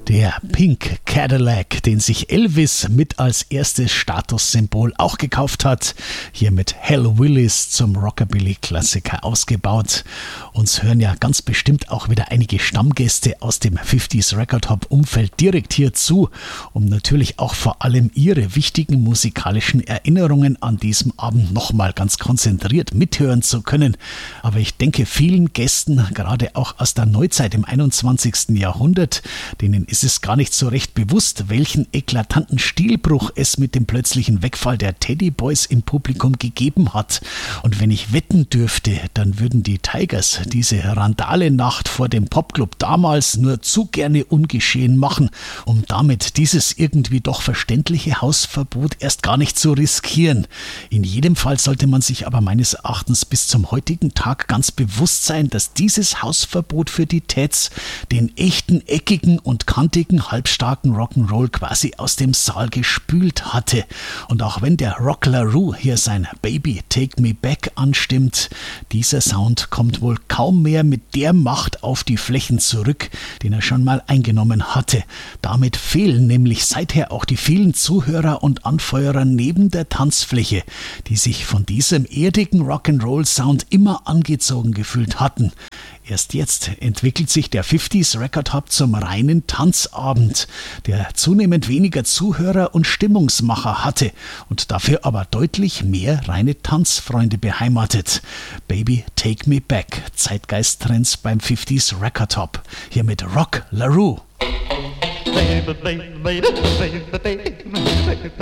Der Pink Cadillac, den sich Elvis mit als erstes Statussymbol auch gekauft hat, hier mit Hal Willis zum Rockabilly-Klassiker ausgebaut. Uns hören ja ganz bestimmt auch wieder einige Stammgäste aus dem 50s Record Hop-Umfeld direkt hier zu, um natürlich auch vor allem ihre wichtigen musikalischen Erinnerungen an diesem Abend nochmal ganz konzentriert mithören zu können. Aber ich denke, vielen Gästen, gerade auch aus der Neuzeit im 21. Jahrhundert, denen ist es gar nicht so recht bewusst, welchen eklatanten Stilbruch es mit dem plötzlichen Wegfall der Teddy Boys im Publikum gegeben hat. Und wenn ich wetten dürfte, dann würden die Tigers diese Randale-Nacht vor dem Popclub damals nur zu gerne ungeschehen machen, um damit dieses irgendwie doch verständliche Hausverbot erst gar nicht zu riskieren. In jedem Fall sollte man sich aber meines Erachtens bis zum heutigen Tag ganz bewusst sein, dass dieses Hausverbot für die Teds den echten, eckigen und kantigen, halbstarken Rock'n'Roll quasi aus dem Saal gespült hatte. Und auch wenn der Rock LaRue hier sein Baby Take Me Back anstimmt, dieser Sound kommt wohl kaum mehr mit der Macht auf die Flächen zurück, den er schon mal eingenommen hatte. Damit fehlen nämlich seither auch die vielen Zuhörer und Anfeuerer neben der Tanzfläche, die sich von diesem erdigen Rock'n'Roll-Sound immer angezogen gefühlt hatten. Erst jetzt entwickelt sich der 50s Record Hub zum reinen Tanzabend, der zunehmend weniger Zuhörer und Stimmungsmacher hatte und dafür aber deutlich mehr reine Tanzfreunde beheimatet. Baby Take Me Back, Zeitgeisttrends beim 50s Record Hub. Hier mit Rock LaRue.